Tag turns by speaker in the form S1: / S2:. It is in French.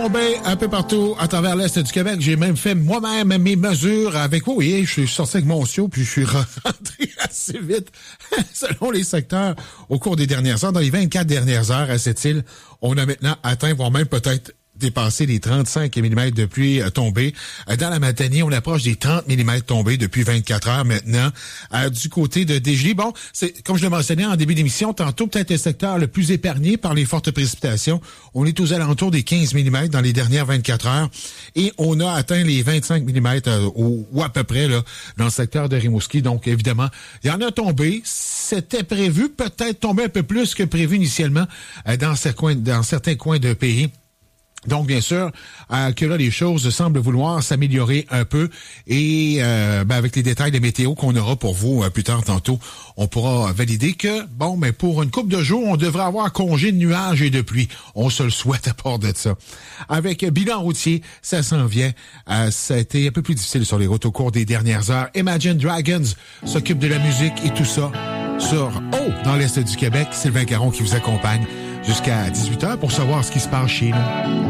S1: Tombé un peu partout à travers l'Est du Québec. J'ai même fait moi-même mes mesures avec... Oui, je suis sorti avec mon sio, puis je suis rentré assez vite, selon les secteurs, au cours des dernières heures. Dans les 24 dernières heures à cette île, on a maintenant atteint, voire même peut-être dépassé les 35 mm de pluie tombée. Dans la Matanie, on approche des 30 mm tombés depuis 24 heures maintenant. Du côté de Desjardins, bon, c'est comme je le mentionnais en début d'émission, tantôt peut-être le secteur le plus épargné par les fortes précipitations. On est aux alentours des 15 mm dans les dernières 24 heures et on a atteint les 25 mm ou à peu près là dans le secteur de Rimouski. Donc évidemment, il y en a tombé. C'était prévu, peut-être tomber un peu plus que prévu initialement dans certains coins de pays. Donc, bien sûr, que là, les choses semblent vouloir s'améliorer un peu et avec les détails de météo qu'on aura pour vous plus tard tantôt, on pourra valider que, pour une couple de jours, on devrait avoir congé de nuages et de pluie. On se le souhaite à part de ça. Avec bilan routier, ça s'en vient. Ça a été un peu plus difficile sur les routes au cours des dernières heures. Imagine Dragons s'occupe de la musique et tout ça sur dans l'Est du Québec. Sylvain Caron qui vous accompagne jusqu'à 18h pour savoir ce qui se passe chez nous.